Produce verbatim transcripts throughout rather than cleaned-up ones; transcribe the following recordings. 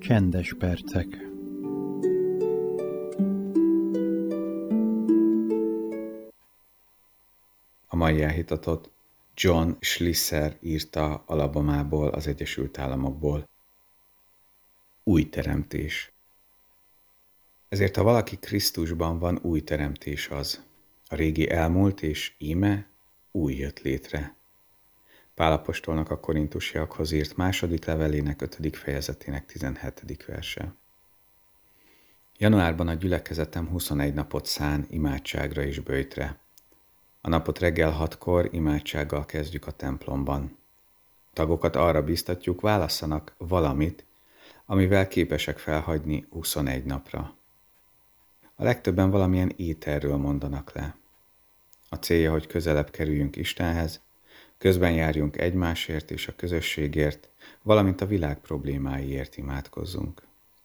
Csendes percek. A mai elhitatot John Schlisser írta Alabamából, az Egyesült Államokból. Új teremtés. Ezért, ha valaki Krisztusban van, új teremtés az. A régi elmúlt, és íme új jött létre. Pál apostolnak a korintusiakhoz írt második levelének ötödik fejezetének tizenhetedik verse. Januárban a gyülekezetem huszonegy napot szán imádságra és böjtre. A napot reggel hatkor imádsággal kezdjük a templomban. A tagokat arra biztatjuk, válasszanak valamit, amivel képesek felhagyni huszonegy napra. A legtöbben valamilyen ételről mondanak le. A célja, hogy közelebb kerüljünk Istenhez, közben járjunk egymásért és a közösségért, valamint a világ problémáiért imádkozzunk.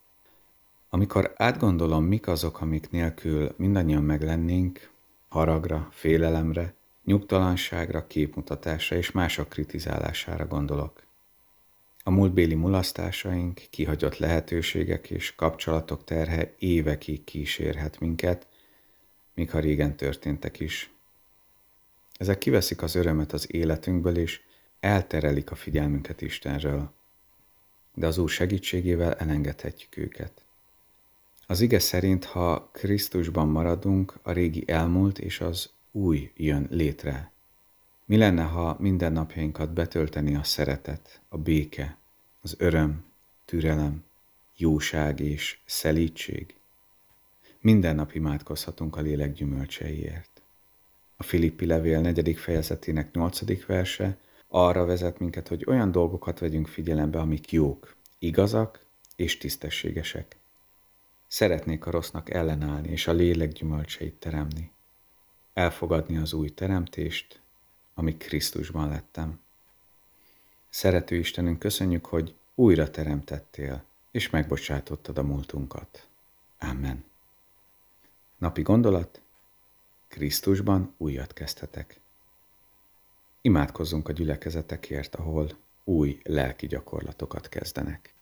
Amikor átgondolom, mik azok, amik nélkül mindannyian meglennénk, haragra, félelemre, nyugtalanságra, képmutatásra és mások kritizálására gondolok. A múltbéli mulasztásaink, kihagyott lehetőségek és kapcsolatok terhe évekig kísérhet minket, míg ha régen történtek is. Ezek kiveszik az örömet az életünkből, és elterelik a figyelmünket Istenről. De az Úr segítségével elengedhetjük őket. Az ige szerint, ha Krisztusban maradunk, a régi elmúlt és az új jön létre. Mi lenne, ha mindennapjainkat betölteni a szeretet, a béke, az öröm, türelem, jóság és szelídség? Minden nap imádkozhatunk a lélek gyümölcseiért. A Filippi levél negyedik fejezetének nyolcadik verse arra vezet minket, hogy olyan dolgokat vegyünk figyelembe, amik jók, igazak és tisztességesek. Szeretnék a rossznak ellenállni és a lélek gyümölcseit teremni. Elfogadni az új teremtést, ami Krisztusban lettem. Szerető Istenünk, köszönjük, hogy újra teremtettél, és megbocsátottad a múltunkat. Amen. Napi gondolat: Krisztusban újat kezdhetek. Imádkozzunk a gyülekezetekért, ahol új lelki gyakorlatokat kezdenek.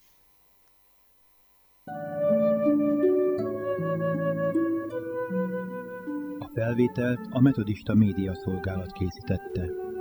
A felvételt a Metodista Média Szolgálat készítette.